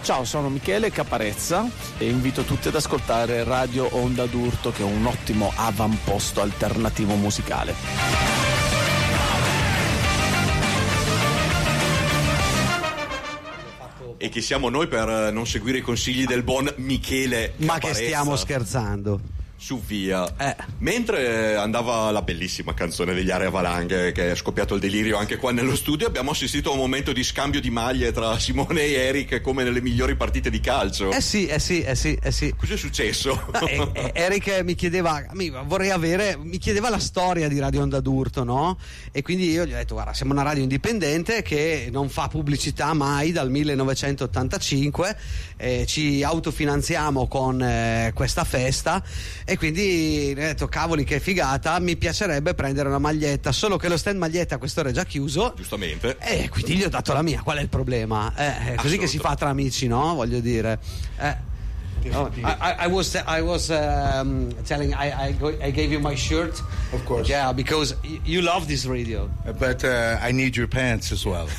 Ciao, sono Michele Caparezza e invito tutti ad ascoltare Radio Onda d'Urto, che è un ottimo avamposto alternativo musicale. E chi siamo noi per non seguire i consigli del buon Michele Caparezza? Ma che stiamo scherzando? Su via. Mentre andava la bellissima canzone degli Area Valanghe, che è scoppiato il delirio anche qua nello studio, abbiamo assistito a un momento di scambio di maglie tra Simone e Eric, come nelle migliori partite di calcio. Sì. Cos'è successo? Eric mi chiedeva la storia di Radio Onda d'Urto, no? E quindi io gli ho detto: guarda, siamo una radio indipendente che non fa pubblicità mai dal 1985, ci autofinanziamo con questa festa. E quindi ho detto: cavoli, che figata, mi piacerebbe prendere una maglietta, solo che lo stand maglietta a quest'ora è già chiuso, giustamente, e quindi gli ho dato la mia. Qual è il problema? Così che si fa tra amici, no? Voglio dire. I was telling I gave you my shirt. Of course. Yeah, because you love this radio. But I need your pants as well.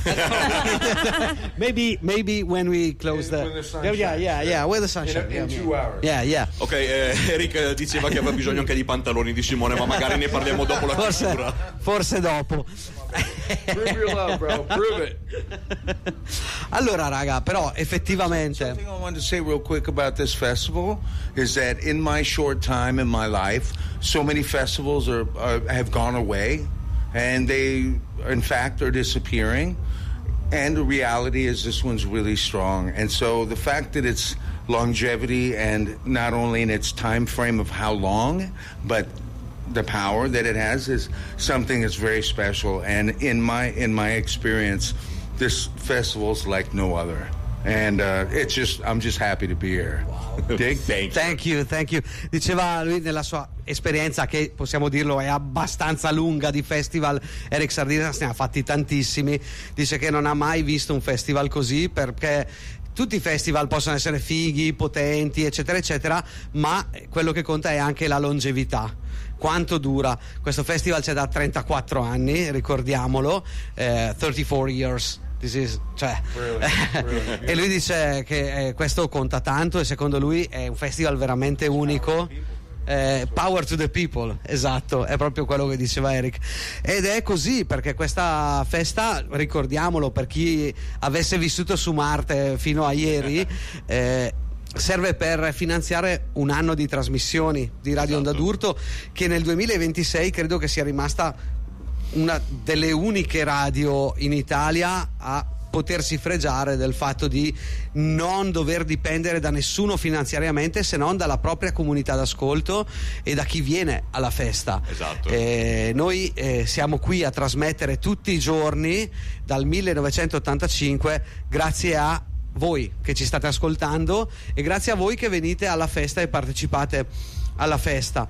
maybe when we close when the sun yeah, with the sunshine. In 2 hours. Yeah. Ok, Eric diceva che aveva bisogno anche di pantaloni di Simone, ma magari ne parliamo dopo la chiusura. Forse dopo. Prove your love, bro. Prove it. Allora, raga, però effettivamente Something I wanted to say real quick about this festival is that in my short time in my life, so many festivals have gone away, and they, in fact, are disappearing. And the reality is this one's really strong. And so the fact that it's longevity, and not only in its time frame of how long, but the power that it has, is something that's very special. And in my experience, this festival's like no other. And I'm just happy to be here. Wow. Dig? Thank you. Diceva lui, nella sua esperienza, che possiamo dirlo è abbastanza lunga di festival, Eric Sardinas ne ha fatti tantissimi, dice che non ha mai visto un festival così, perché tutti i festival possono essere fighi, potenti, eccetera eccetera, ma quello che conta è anche la longevità. Quanto dura? Questo festival c'è da 34 anni, ricordiamolo, 34 years. Really? E lui dice che questo conta tanto, e secondo lui è un festival veramente unico. Power to the people, esatto, è proprio quello che diceva Eric, ed è così perché questa festa, ricordiamolo per chi avesse vissuto su Marte fino a ieri, serve per finanziare un anno di trasmissioni di Radio Onda d'Urto, che nel 2026 credo che sia rimasta una delle uniche radio in Italia a potersi fregiare del fatto di non dover dipendere da nessuno finanziariamente, se non dalla propria comunità d'ascolto e da chi viene alla festa. Esatto. Noi siamo qui a trasmettere tutti i giorni dal 1985 grazie a voi che ci state ascoltando e grazie a voi che venite alla festa e partecipate alla festa,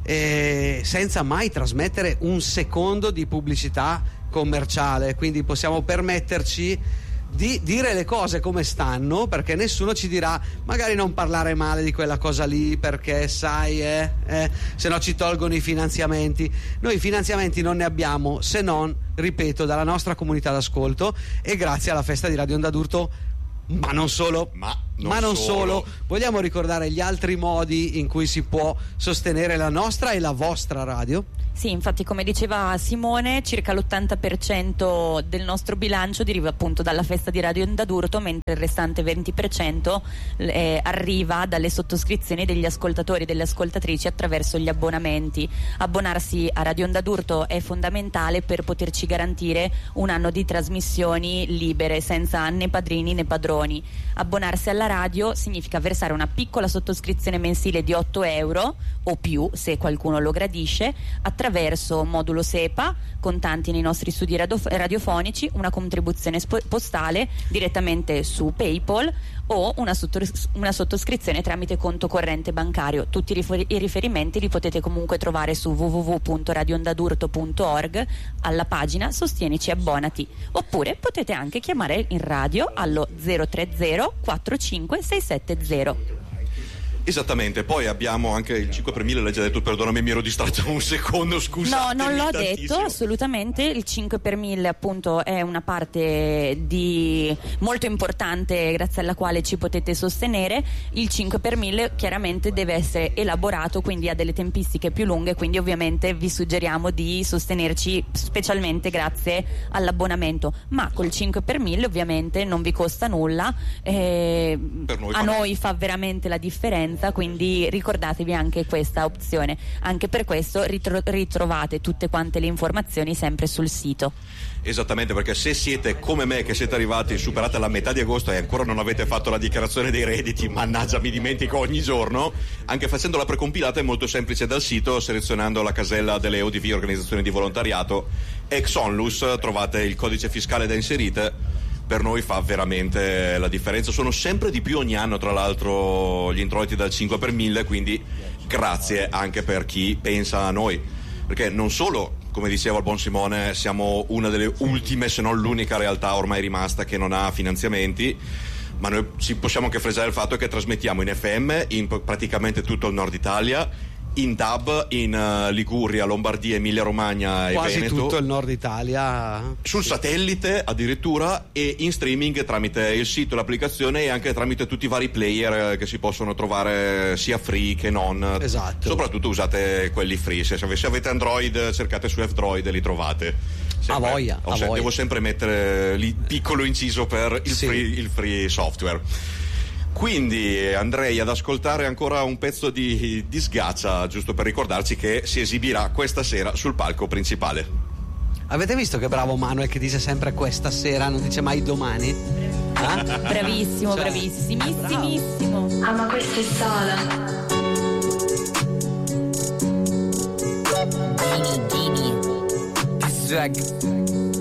senza mai trasmettere un secondo di pubblicità commerciale, quindi possiamo permetterci di dire le cose come stanno, perché nessuno ci dirà magari non parlare male di quella cosa lì perché sai se no ci tolgono i finanziamenti. Noi i finanziamenti non ne abbiamo, se non, ripeto, dalla nostra comunità d'ascolto e grazie alla festa di Radio Onda d'Urto. Ma non solo, vogliamo ricordare gli altri modi in cui si può sostenere la nostra e la vostra radio? Sì, infatti, come diceva Simone, circa l'80% del nostro bilancio deriva appunto dalla festa di Radio Onda d'Urto, mentre il restante 20% arriva dalle sottoscrizioni degli ascoltatori e delle ascoltatrici attraverso gli abbonamenti. Abbonarsi a Radio Onda d'Urto è fondamentale per poterci garantire un anno di trasmissioni libere, senza né padrini né padroni. Abbonarsi alla radio significa versare una piccola sottoscrizione mensile di 8 euro o più, se qualcuno lo gradisce, attraverso modulo SEPA, contanti nei nostri studi radiofonici, una contribuzione postale direttamente su PayPal o una sottoscrizione tramite conto corrente bancario. Tutti i riferimenti li potete comunque trovare su www.radioondadurto.org alla pagina Sostienici abbonati, oppure potete anche chiamare in radio allo 030 45 670. Esattamente, poi abbiamo anche il 5 per 1000, l'hai già detto, perdonami, mi ero distratto un secondo, scusa. No, non l'ho detto, assolutamente. Il 5 per 1000 appunto è una parte molto importante grazie alla quale ci potete sostenere. Il 5 per 1000 chiaramente deve essere elaborato, quindi ha delle tempistiche più lunghe, quindi ovviamente vi suggeriamo di sostenerci specialmente grazie all'abbonamento, ma col 5 per 1000 ovviamente non vi costa nulla, a noi fa veramente la differenza, quindi ricordatevi anche questa opzione. Anche per questo ritrovate tutte quante le informazioni sempre sul sito. Esattamente, perché se siete come me, che siete arrivati, superate la metà di agosto e ancora non avete fatto la dichiarazione dei redditi, mannaggia, mi dimentico ogni giorno, anche facendo la precompilata è molto semplice dal sito, selezionando la casella delle ODV, organizzazioni di volontariato, ex onlus, trovate il codice fiscale da inserire. Per noi fa veramente la differenza, sono sempre di più ogni anno tra l'altro gli introiti dal 5 per 1000, quindi grazie anche per chi pensa a noi, perché non solo, come diceva il buon Simone, siamo una delle ultime, se non l'unica realtà ormai rimasta che non ha finanziamenti, ma noi ci possiamo anche fregare il fatto che trasmettiamo in FM in praticamente tutto il nord Italia, in DAB in Liguria, Lombardia, Emilia Romagna e quasi Veneto, tutto il nord Italia, sul satellite addirittura, e in streaming tramite il sito, l'applicazione e anche tramite tutti i vari player che si possono trovare sia free che non. Esatto. Soprattutto usate quelli free, se avete Android cercate su F-Droid e li trovate sempre. A voglia. Devo sempre mettere lì piccolo inciso per il free software. Quindi andrei ad ascoltare ancora un pezzo di Sgaccia, giusto per ricordarci che si esibirà questa sera sul palco principale. Avete visto che bravo Manuel che dice sempre questa sera, non dice mai domani? Bravissimo, bravissimissimo. Ma questa è Sala. Gini, swag.